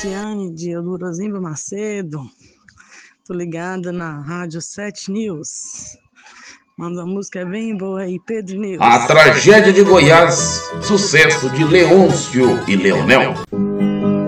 Cristiane de Eudorosimba Macedo. Tô ligada na Rádio 7 News. Manda uma música bem boa aí, Pedro News. A Tragédia de Goiás, sucesso de Leôncio e Leonel.